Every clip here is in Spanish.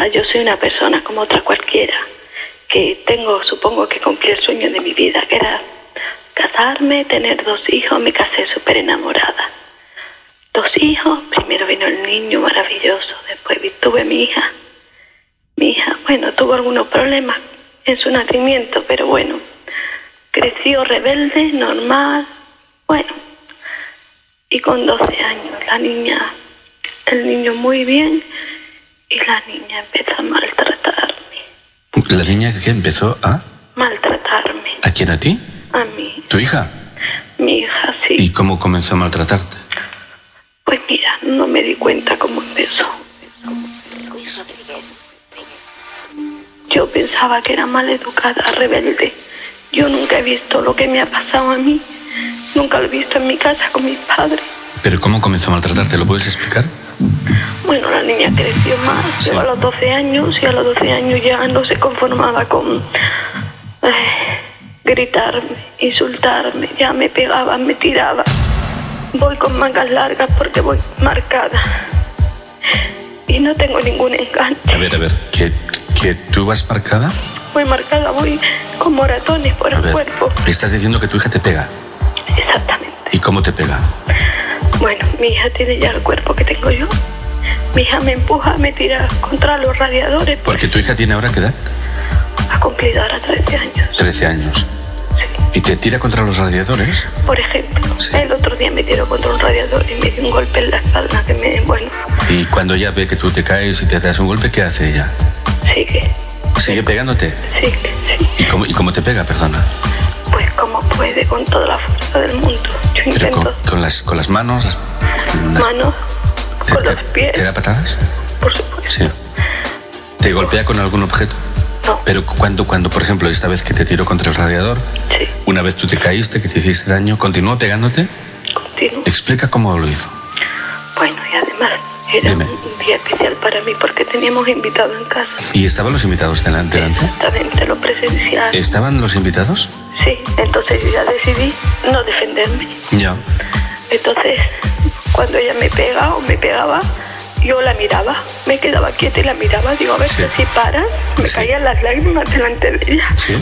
nada, yo soy una persona como otra cualquiera, que supongo que cumplí el sueño de mi vida, que era casarme, tener 2 hijos. Me casé súper enamorada. 2 hijos, primero vino el niño maravilloso, después tuve mi hija. Mi hija, bueno, tuvo algunos problemas en su nacimiento, pero bueno, creció rebelde, normal, bueno. Y con 12 años, el niño muy bien, y la niña empezó a maltratarme. ¿La niña que empezó a? Maltratarme. ¿A quién, a ti? A mí. ¿Tu hija? Mi hija, sí. ¿Y cómo comenzó a maltratarte? Pues mira, no me di cuenta cómo empezó. Luis Rodríguez. Yo pensaba que era maleducada, rebelde. Yo nunca he visto lo que me ha pasado a mí. Nunca lo he visto en mi casa con mis padres. ¿Pero cómo comenzó a maltratarte? ¿Lo puedes explicar? Bueno, la niña creció más. Sí. Llegó a los 12 años y a los 12 años ya no se conformaba con gritarme, insultarme. Ya me pegaba, me tiraba. Voy con mangas largas porque voy marcada. Y no tengo ningún enganche. A ver, ¿que tú vas marcada? Voy marcada, voy con moratones por el cuerpo. Estás diciendo que tu hija te pega. Exactamente. ¿Y cómo te pega? Bueno, mi hija tiene ya el cuerpo que tengo yo. Mi hija me empuja, me tira contra los radiadores. Porque tu hija tiene ahora ¿qué edad? Ha cumplido ahora 13 años. 13 años. Sí. ¿Y te tira contra los radiadores? Por ejemplo, Sí. el otro día me tiró contra un radiador y me dio un golpe en la espalda que bueno, Y cuando ella ve que tú te caes y te das un golpe, ¿qué hace ella? ¿Sigue pegándote? Sí. ¿Y cómo te pega, perdona? Pues como puede, con toda la fuerza del mundo. Yo ¿Pero intento. con las manos? Manos, con los pies. ¿Te da patadas? Por supuesto. Sí. ¿Te golpea con algún objeto? No. Pero cuando, por ejemplo, esta vez que te tiró contra el radiador, Sí. una vez tú te caíste, que te hiciste daño, ¿continúa pegándote? Continuo. Explica cómo lo hizo. Bueno, y además era Dime. un día especial para mí porque teníamos invitados en casa. ¿Y estaban los invitados delante? Exactamente, lo presencial. ¿Estaban los invitados? Sí, entonces yo ya decidí no defenderme. Ya. Entonces, cuando ella me pega o me pegaba, yo la miraba, me quedaba quieta y la miraba. Digo, a ver Sí. si paras. Me Sí. caían las lágrimas delante de ella. ¿Sí?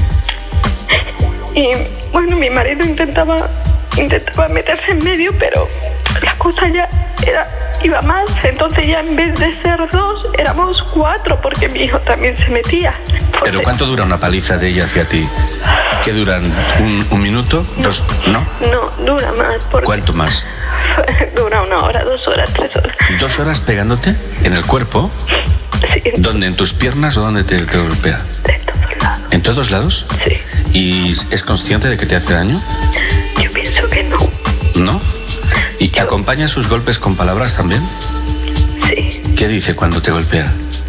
Y bueno, mi marido intentaba meterse en medio, pero la cosa ya iba más. Entonces ya en vez de ser 2, éramos 4, porque mi hijo también se metía. ¿Pero cuánto dura una paliza de ella hacia ti? ¿Qué duran? ¿Un minuto? ¿2? ¿No? No, dura más. Porque ¿Cuánto más? dura 1 hora, 2 horas, 3 horas. 2 horas pegándote en el cuerpo. Sí, ¿Dónde? ¿En tus piernas o dónde te golpea? de todos lados. ¿En todos lados? Sí, ¿Y es consciente de que te hace daño? yo pienso que no. ¿No? ¿Y acompaña sus golpes con palabras también? Sí, ¿Qué dice cuando te golpea?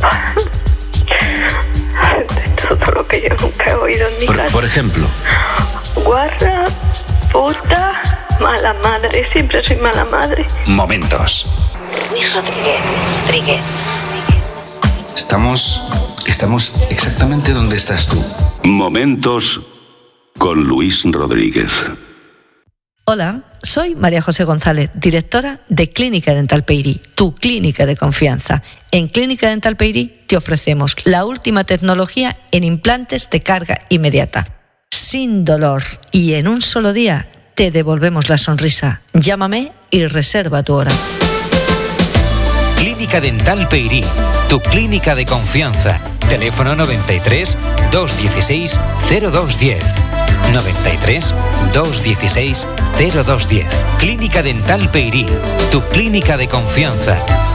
de todo lo que yo nunca he oído en mi casa. Por ejemplo, Guarra, puta, mala madre. Siempre soy mala madre. momentos. Luis Rodríguez. Estamos exactamente donde estás tú. Momentos con Luis Rodríguez. Hola, soy María José González, directora de Clínica Dental Peyrí, tu clínica de confianza. En Clínica Dental Peyrí te ofrecemos la última tecnología en implantes de carga inmediata, sin dolor, y en un solo día te devolvemos la sonrisa. Llámame y reserva tu hora. Clínica Dental Peyrí, tu clínica de confianza. Teléfono 93 216 0210. 93 216 0210. Clínica Dental Peyrí, tu clínica de confianza.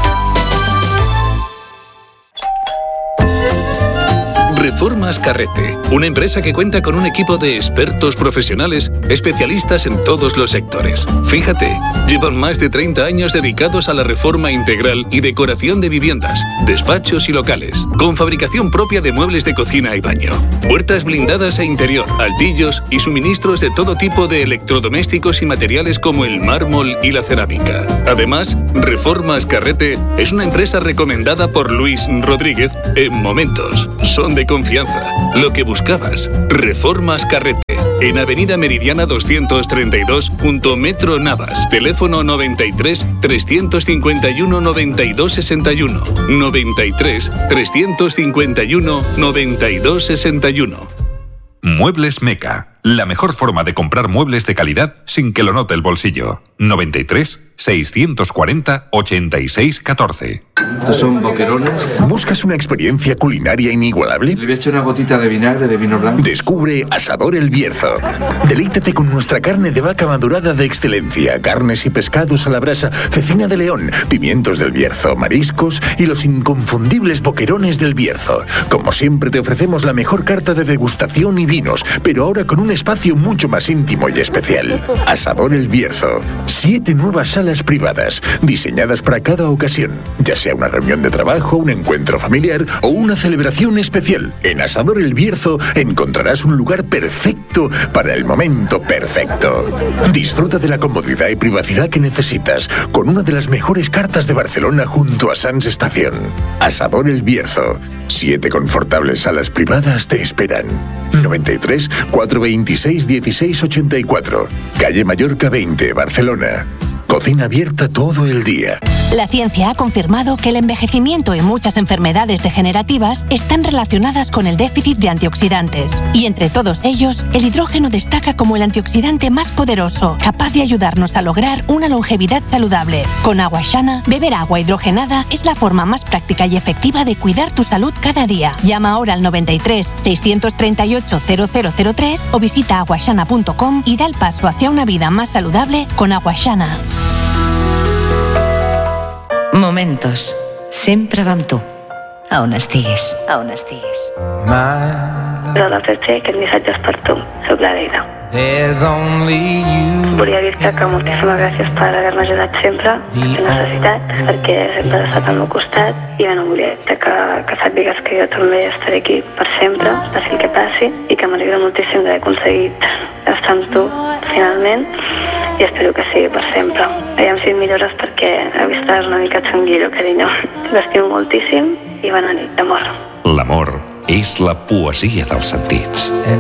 Reformas Carrete, una empresa que cuenta con un equipo de expertos profesionales especialistas en todos los sectores. Fíjate, llevan más de 30 años dedicados a la reforma integral y decoración de viviendas, despachos y locales, con fabricación propia de muebles de cocina y baño, puertas blindadas e interior, altillos y suministros de todo tipo de electrodomésticos y materiales como el mármol y la cerámica. Además, Reformas Carrete es una empresa recomendada por Luis Rodríguez en Momentos. Son de confianza. Lo que buscabas. Reformas Carrete. en Avenida Meridiana 232, junto Metro Navas. Teléfono 93 351 92 61. 93 351 92 61. Muebles Meca, la mejor forma de comprar muebles de calidad sin que lo note el bolsillo. 93 640 86 14. ¿Estos son boquerones? ¿Buscas una experiencia culinaria inigualable? Le voy a echar una gotita de vinagre de vino blanco. Descubre Asador El Bierzo. Deleítate con nuestra carne de vaca madurada de excelencia, carnes y pescados a la brasa, cecina de león, pimientos del Bierzo, mariscos y los inconfundibles boquerones del Bierzo. Como siempre te ofrecemos la mejor carta de degustación y vinos, pero ahora con un espacio mucho más íntimo y especial. Asador El Bierzo. 7 nuevas salas privadas, diseñadas para cada ocasión, ya sea una reunión de trabajo, un encuentro familiar o una celebración especial. En Asador El Bierzo encontrarás un lugar perfecto para el momento perfecto. Disfruta de la comodidad y privacidad que necesitas con una de las mejores cartas de Barcelona junto a Sants Estación. Asador El Bierzo. 7 confortables salas privadas te esperan. 93 426 1684. Calle Mallorca 20, Barcelona. Cocina abierta todo el día. La ciencia ha confirmado que el envejecimiento y muchas enfermedades degenerativas están relacionadas con el déficit de antioxidantes. Y entre todos ellos, el hidrógeno destaca como el antioxidante más poderoso, capaz de ayudarnos a lograr una longevidad saludable. Con Agua Shana, beber agua hidrogenada es la forma más práctica y efectiva de cuidar tu salud cada día. Llama ahora al 93 638 0003 o visita aguashana.com y da el paso hacia una vida más saludable con Agua Shana. Momentos. Sempre va amb tu. A on estiguis. A on estiguis. Però la Perche, aquest missatge és per tu. Soc la Leida. Volia dir-te que moltíssimes gràcies per haver-me ajudat sempre, que necessitat, perquè sempre has estat al meu costat, i bueno, volia dir-te que sàpigues que jo també estaré aquí per sempre, passi el que passi, i que m'alegra moltíssim d'haver aconseguit estar amb tu, finalment, i espero que sigui per sempre. Aviam si et millores perquè avui estàs una mica xanguillo, carinyo. T'estimo moltíssim i bona nit, amor. L'amor és la poesia dels sentits.